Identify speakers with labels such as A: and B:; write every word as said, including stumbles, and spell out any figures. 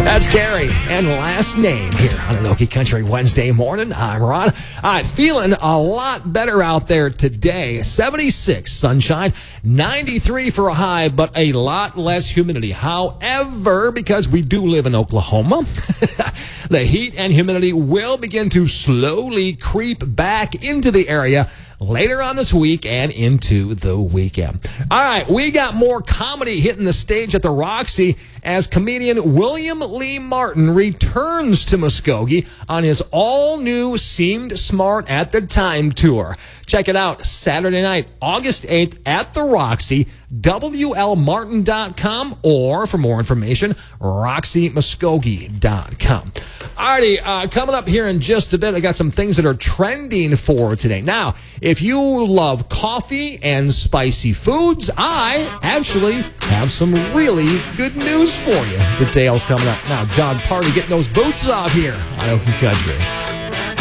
A: That's Gary and Last Name here on Anoki Country Wednesday morning. I'm Ron. All right, feeling a lot better out there today. seventy-six sunshine, ninety-three for a high, but a lot less humidity. However, because we do live in Oklahoma, the heat and humidity will begin to slowly creep back into the area later on this week and into the weekend. All right, we got more comedy hitting the stage at the Roxy as comedian William Lee Martin returns to Muskogee on his all-new Seemed Smart at the Time tour. Check it out Saturday night, August eighth at the Roxy, W L Martin dot com, or for more information, Roxy Muskogee dot com. Alrighty, uh, coming up here in just a bit, I got some things that are trending for today. Now, if you love coffee and spicy foods, I actually have some really good news for you. Details coming up now. John Party getting those boots off here on Open Country.